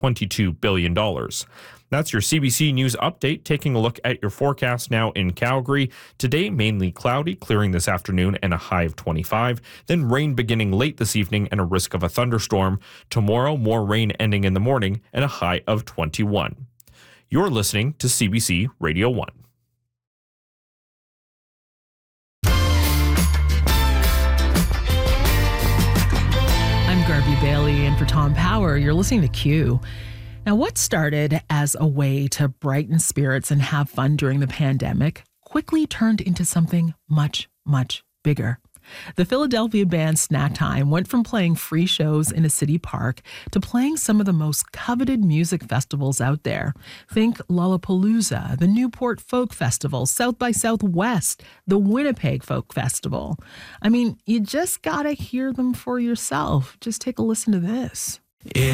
$22 billion. That's your CBC News update. Taking a look at your forecast now in Calgary. Today, mainly cloudy, clearing this afternoon and a high of 25. Then rain beginning late this evening and a risk of a thunderstorm. Tomorrow, more rain ending in the morning and a high of 21. You're listening to CBC Radio 1. I'm Garby Bailey, and for Tom Power, you're listening to Q. Now, what started as a way to brighten spirits and have fun during the pandemic quickly turned into something much, much bigger. The Philadelphia band Snack Time went from playing free shows in a city park to playing some of the most coveted music festivals out there. Think Lollapalooza, the Newport Folk Festival, South by Southwest, the Winnipeg Folk Festival. I mean, you just gotta hear them for yourself. Just take a listen to this.